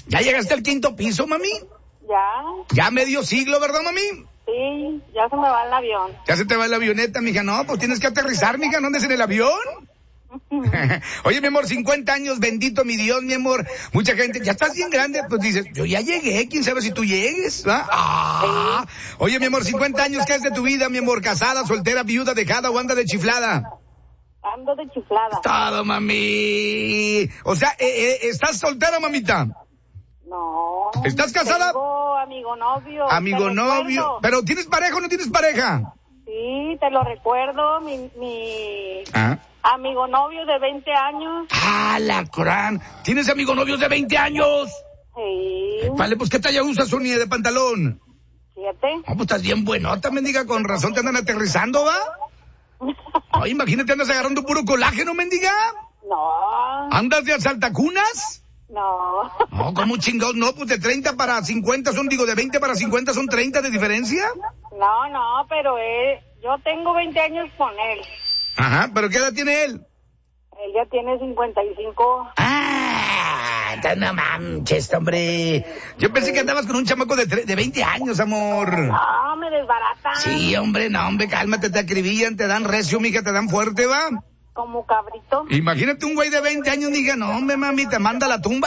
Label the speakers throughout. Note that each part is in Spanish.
Speaker 1: ¿Ya llegaste al 5º piso, mami?
Speaker 2: Ya.
Speaker 1: Ya medio siglo, ¿verdad, mami?
Speaker 2: Sí, ya se me va el avión.
Speaker 1: Ya se te va la avioneta, mija. No, pues tienes que aterrizar, mija. ¿No andes en el avión? Oye, mi amor, 50 años, bendito mi Dios, mi amor. Mucha gente, ya estás bien grande, pues dices, yo ya llegué, quién sabe si tú llegues, ¿va? Ah. Oye, mi amor, 50 años, ¿qué es de tu vida, mi amor? ¿Casada, soltera, viuda, dejada o anda de chiflada?
Speaker 2: Ando de chiflada.
Speaker 1: Todo, mami. O sea, ¿estás soltera, mamita?
Speaker 2: No.
Speaker 1: ¿Estás casada?
Speaker 2: Tengo amigo novio.
Speaker 1: Amigo
Speaker 2: te
Speaker 1: novio.
Speaker 2: recuerdo.
Speaker 1: ¿Pero tienes pareja o no tienes pareja?
Speaker 2: Sí, te lo recuerdo. Mi amigo novio de 20 años.
Speaker 1: ¡Ah, la Corán! ¿Tienes amigo novio de 20 años?
Speaker 2: Sí.
Speaker 1: Vale, pues ¿qué talla usas, Sonia, de pantalón?
Speaker 2: 7.
Speaker 1: Ah, pues estás bien buenota, mendiga, con razón te andan aterrizando, ¿va? Ay, imagínate, andas agarrando puro colágeno, mendiga.
Speaker 2: No.
Speaker 1: ¿Andas de asaltacunas?
Speaker 2: No.
Speaker 1: No, ¿cómo chingados? No, pues de 30 para 50 son, de 20 para 50 son 30 de diferencia.
Speaker 2: No, pero yo tengo 20 años con él.
Speaker 1: Ajá, ¿pero qué edad tiene él?
Speaker 2: Él ya tiene 55.
Speaker 1: Ah, no manches, hombre. Yo pensé que andabas con un chamaco de 20 años, amor.
Speaker 2: No, me desbaratan.
Speaker 1: Sí, hombre, cálmate, te acribillan, te dan recio, mija, te dan fuerte, ¿va?
Speaker 2: Como cabrito.
Speaker 1: Imagínate un güey de 20 años, diga, no, hombre, mami, te manda a la tumba.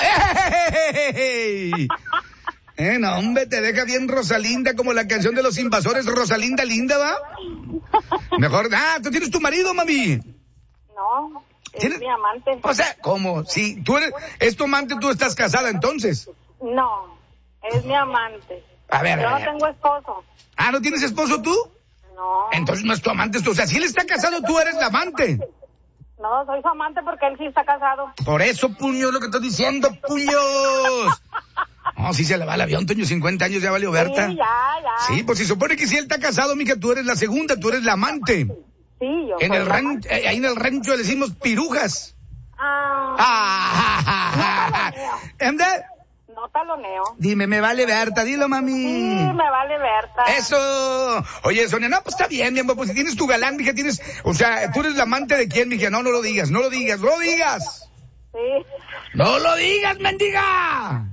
Speaker 1: ¡Ey! No, hombre, te deja bien Rosalinda, como la canción de los invasores, Rosalinda linda, ¿va? Mejor, ¿tú tienes tu marido, mami?
Speaker 2: No,
Speaker 1: ¿Tienes?
Speaker 2: es mi amante.
Speaker 1: O sea, ¿cómo? Si tú es tu amante, tú estás casada, entonces.
Speaker 2: No, es mi amante.
Speaker 1: A ver,
Speaker 2: Yo no tengo esposo.
Speaker 1: Ah, ¿no tienes esposo tú?
Speaker 2: No.
Speaker 1: Entonces no es tu amante, o sea, si él está casado, tú eres la amante.
Speaker 2: No, soy su amante porque él sí está casado.
Speaker 1: Por eso, puño, lo que estoy diciendo, puños. No, si se le va el avión, Toño, 50 años ya valió Berta.
Speaker 2: Sí, ya.
Speaker 1: Sí, pues si supone que si él está casado, mija, tú eres la segunda, tú eres la amante.
Speaker 2: Sí, yo
Speaker 1: En
Speaker 2: soy
Speaker 1: el
Speaker 2: la amante.
Speaker 1: ahí en el rancho le decimos pirujas. ¿Anda?
Speaker 2: No taloneo.
Speaker 1: Dime, me vale Berta, dilo, mami.
Speaker 2: Sí, me vale Berta.
Speaker 1: Eso. Oye, Sonia, no, pues está bien, mi amor, pues si tienes tu galán, mija, o sea, tú eres la amante de quién, mija, no lo digas.
Speaker 2: Sí.
Speaker 1: ¡No lo digas, mendiga!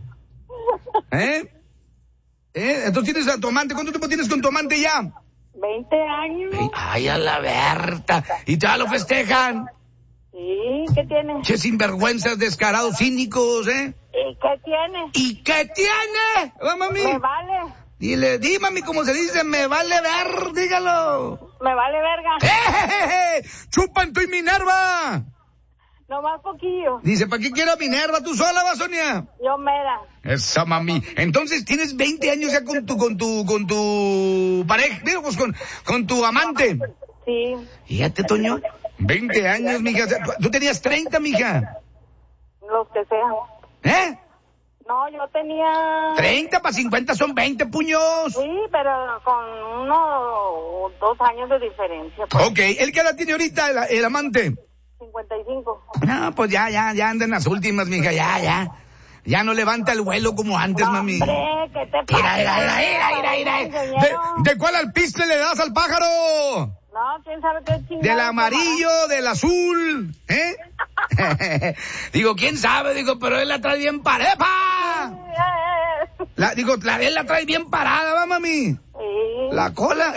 Speaker 1: Entonces tienes a tu amante, ¿cuánto tiempo tienes con tu amante ya?
Speaker 2: 20 años.
Speaker 1: Ay, a la Berta. ¿Y ya lo festejan?
Speaker 2: Sí, ¿qué tiene?
Speaker 1: Che, sinvergüenzas, descarados, cínicos,
Speaker 2: ¿Y qué tiene?
Speaker 1: ¿Y qué tiene? ¿Va, mami?
Speaker 2: Me vale.
Speaker 1: Dile, di, mami, como se dice, me vale ver, dígalo.
Speaker 2: Me vale verga.
Speaker 1: ¡Chupan tu y Minerva!
Speaker 2: No más poquillo.
Speaker 1: Dice, ¿para qué quiero a Minerva? ¿Tú sola, va, Sonia?
Speaker 2: Yo mera.
Speaker 1: Esa, mami. Entonces, tienes 20 años ya con tu pareja, digo, pues con tu amante.
Speaker 2: Sí.
Speaker 1: Fíjate, Toño, 20 años, mija. Tú tenías 30, mija.
Speaker 2: Los que sean. No, yo tenía...
Speaker 1: 30 para 50 son 20, puños.
Speaker 2: Sí, pero con 1 o 2 años de diferencia. Pues.
Speaker 1: Ok, ¿el qué edad tiene ahorita el amante?
Speaker 2: 55.
Speaker 1: No, pues ya anda en las últimas, mija, ya. Ya no levanta el vuelo como antes, mami.
Speaker 2: Hombre, ¿qué te pasa?
Speaker 1: Mira. ¿De cuál alpiste le das al pájaro?
Speaker 2: No, ¿quién sabe qué chingada?
Speaker 1: Del amarillo, del azul, Digo, ¿quién sabe? Digo, pero él la trae bien pareja. La de él la trae bien parada, ¿va, mami?
Speaker 2: Sí.
Speaker 1: La cola.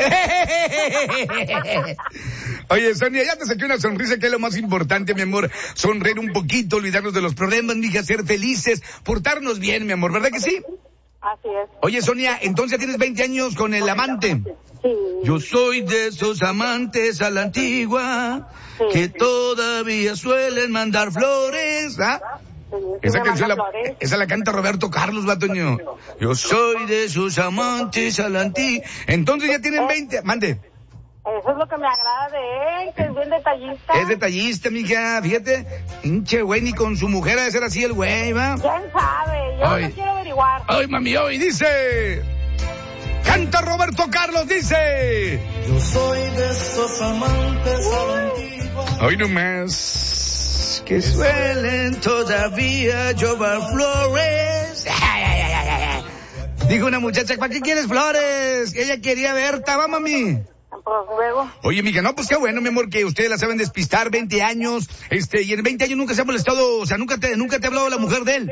Speaker 1: Oye, Sonia, ya te saqué una sonrisa, que es lo más importante, mi amor. Sonreír un poquito, olvidarnos de los problemas, mija, ser felices, portarnos bien, mi amor, ¿verdad que sí?
Speaker 2: Así es.
Speaker 1: Oye, Sonia, entonces tienes 20 años con el amante.
Speaker 2: Sí.
Speaker 1: Yo soy de esos amantes a la antigua,
Speaker 2: sí,
Speaker 1: que todavía suelen mandar flores, ¿ah?
Speaker 2: Sí,
Speaker 1: Esa
Speaker 2: me
Speaker 1: canción
Speaker 2: manda flores.
Speaker 1: esa la canta Roberto Carlos, Batoño. Yo soy de esos amantes a la antigua. Entonces ya tienen 20, mande.
Speaker 2: Eso es lo que me agrada de él, que es bien detallista.
Speaker 1: Es detallista, mija, fíjate. Pinche güey, ni con su mujer ha de ser así el güey, ¿va?
Speaker 2: ¿Quién sabe? Yo no quiero averiguar.
Speaker 1: Ay, mami, hoy dice... Canta Roberto Carlos, dice...
Speaker 3: Yo soy de esos amantes a la antigua.
Speaker 1: Hoy nomás... Que suelen todavía llover flores. Dijo una muchacha, ¿para qué quieres flores? Ella quería verte, ¿va, mami?
Speaker 2: Pues luego.
Speaker 1: Oye, mija, no, pues qué bueno, mi amor, que ustedes la saben despistar, 20 años, y en 20 años nunca se ha molestado, o sea, nunca te ha hablado la mujer de él.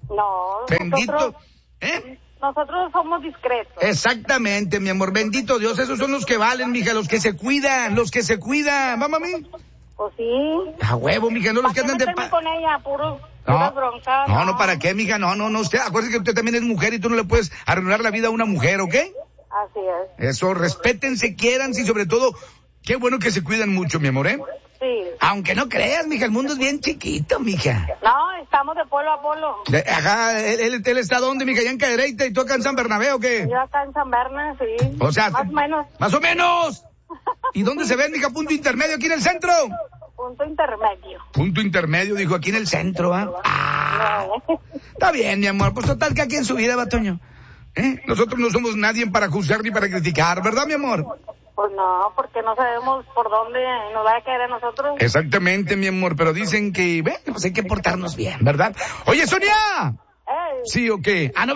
Speaker 2: No,
Speaker 1: Bendito.
Speaker 2: Nosotros somos discretos.
Speaker 1: Exactamente, mi amor. Bendito Dios, esos son los que valen, mija, los que se cuidan. ¿Vamos a mí?
Speaker 2: Pues sí.
Speaker 1: A huevo, mija, no los que andan de
Speaker 2: con ella, pura bronca.
Speaker 1: No, ¿para qué, mija? No, usted, acuérdese que usted también es mujer y tú no le puedes arruinar la vida a una mujer, ¿ok?
Speaker 2: Así es.
Speaker 1: Eso, respétense, quiéranse y sobre todo, qué bueno que se cuidan mucho, mi amor, ¿eh?
Speaker 2: Sí.
Speaker 1: Aunque no creas, mija, el mundo es bien chiquito, mija.
Speaker 2: No, estamos de polo a polo.
Speaker 1: Ajá, él está ¿dónde, mija? ¿Ya en Cadereyta y tú acá en San Bernabé o qué?
Speaker 2: Yo acá en San Bernabé, sí.
Speaker 1: O sea,
Speaker 2: más o menos.
Speaker 1: ¡Más o menos! ¿Y dónde se ven, mija? ¿Punto intermedio aquí en el centro?
Speaker 2: Punto intermedio.
Speaker 1: Punto intermedio, dijo, aquí en el centro, ¿ah? Está bien, mi amor, pues total que aquí en su vida, Batoño. Nosotros no somos nadie para juzgar ni para criticar, ¿verdad, mi amor?
Speaker 2: Pues no, porque no sabemos por dónde nos va a caer a nosotros.
Speaker 1: Exactamente, mi amor, pero dicen que, pues hay que portarnos bien, ¿verdad? Oye, Sonia. ¿Sí o qué? No.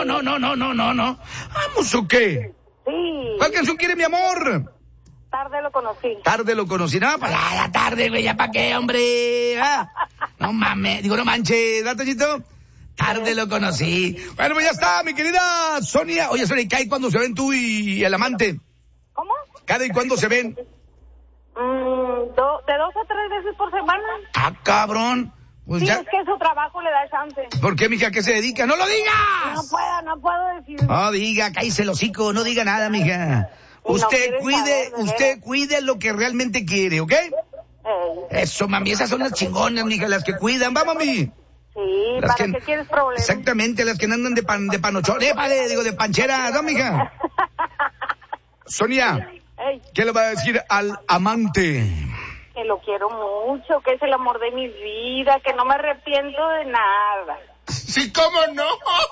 Speaker 1: ¿Vamos o qué?
Speaker 2: Sí.
Speaker 1: ¿Cuál canción quiere, mi amor?
Speaker 2: Tarde lo conocí.
Speaker 1: No, pues ya tarde, güey, ¿ya para qué, hombre? No mames, no manches, ¿da, Toñito? Tarde lo conocí. Bueno, pues ya está, mi querida Sonia. Oye, Sonia, ¿y cuándo se ven tú y el amante?
Speaker 2: ¿Cómo?
Speaker 1: ¿Cada y cuándo se ven?
Speaker 2: De 2 a 3 veces por semana.
Speaker 1: Cabrón. Pues
Speaker 2: sí,
Speaker 1: ya...
Speaker 2: es que su trabajo le da chance.
Speaker 1: ¿Por qué, mija? ¿A qué se dedica? ¡No lo digas!
Speaker 2: No puedo decir.
Speaker 1: No diga, cállese el hocico, no diga nada, mija. Usted cuide lo que realmente quiere, ¿ok? Eso, mami, esas son las chingonas, mija, las que cuidan. Vamos, mami.
Speaker 2: Sí, ¿para qué quieres problemas?
Speaker 1: Exactamente, las que no andan de panochón, de panchera, ¿no, mija? Sonia, ¿qué le va a decir al amante?
Speaker 2: Que lo quiero mucho, que es el amor de mi vida, que no me arrepiento de nada.
Speaker 1: Sí, ¿cómo no?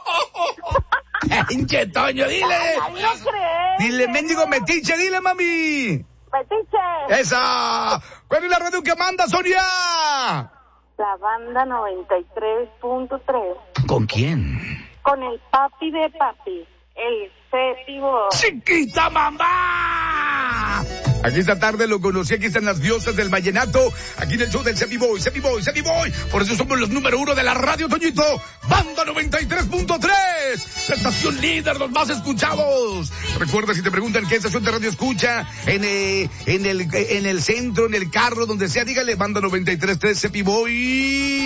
Speaker 1: Pinche Toño, dile.
Speaker 2: Ay, no crees.
Speaker 1: Dile, mendigo metiche, dile, mami.
Speaker 2: Metiche.
Speaker 1: Esa. ¿Cuál es la radio que manda, Sonia?
Speaker 2: La banda 93.3.
Speaker 1: ¿Con quién?
Speaker 2: Con el papi de papi, el séptimo.
Speaker 1: ¡Chiquita mamá! Aquí esta tarde lo conocí, aquí están las diosas del vallenato, aquí en el show del Sepi Boy. Por eso somos los número 1 de la radio, Toñito. Banda 93.3, la estación líder, los más escuchados. Recuerda, si te preguntan qué estación de radio escucha, en el centro, en el carro, donde sea, dígale Banda 93.3 Sepi Boy.